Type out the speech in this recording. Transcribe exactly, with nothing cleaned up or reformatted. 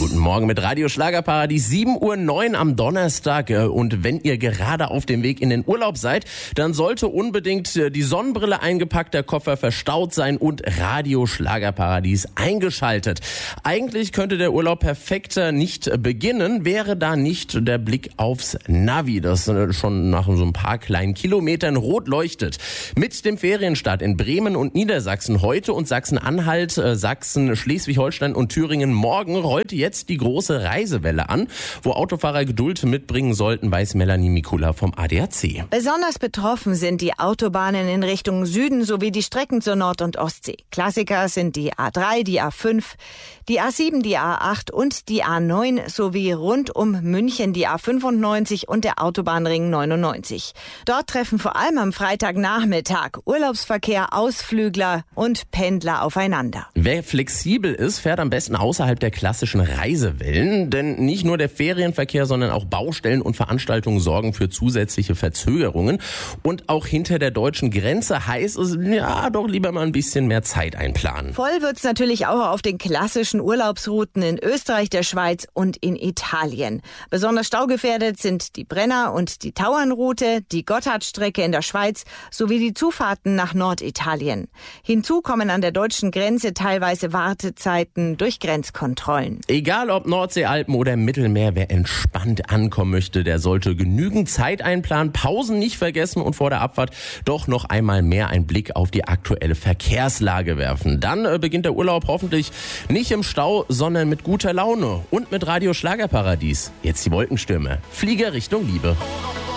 Guten Morgen mit Radio Schlagerparadies, sieben Uhr neun am Donnerstag. Und wenn ihr gerade auf dem Weg in den Urlaub seid, dann sollte unbedingt die Sonnenbrille eingepackt, der Koffer verstaut sein und Radio Schlagerparadies eingeschaltet. Eigentlich könnte der Urlaub perfekter nicht beginnen, wäre da nicht der Blick aufs Navi, das schon nach so ein paar kleinen Kilometern rot leuchtet. Mit dem Ferienstart in Bremen und Niedersachsen heute und Sachsen-Anhalt, Sachsen, Schleswig-Holstein und Thüringen morgen rollt jetzt die große Reisewelle an. Wo Autofahrer Geduld mitbringen sollten, weiß Melanie Mikula vom A D A C. Besonders betroffen sind die Autobahnen in Richtung Süden sowie die Strecken zur Nord- und Ostsee. Klassiker sind die A drei, die A fünf, die A sieben, die A acht und die A neun sowie rund um München die A fünfundneunzig und der Autobahnring neunundneunzig. Dort treffen vor allem am Freitagnachmittag Urlaubsverkehr, Ausflügler und Pendler aufeinander. Wer flexibel ist, fährt am besten außerhalb der klassischen Reisewellen, denn nicht nur der Ferienverkehr, sondern auch Baustellen und Veranstaltungen sorgen für zusätzliche Verzögerungen. Und auch hinter der deutschen Grenze heißt es, ja, doch lieber mal ein bisschen mehr Zeit einplanen. Voll wird's natürlich auch auf den klassischen Urlaubsrouten in Österreich, der Schweiz und in Italien. Besonders staugefährdet sind die Brenner- und die Tauernroute, die Gotthardstrecke in der Schweiz sowie die Zufahrten nach Norditalien. Hinzu kommen an der deutschen Grenze teilweise Wartezeiten durch Grenzkontrollen. Egal ob Nordsee, Alpen oder Mittelmeer, wer entspannt ankommen möchte, der sollte genügend Zeit einplanen, Pausen nicht vergessen und vor der Abfahrt doch noch einmal mehr einen Blick auf die aktuelle Verkehrslage werfen. Dann äh, beginnt der Urlaub hoffentlich nicht im Stau, sondern mit guter Laune und mit Radio Schlagerparadies. Jetzt die Wolkenstürme. Flieger Richtung Liebe.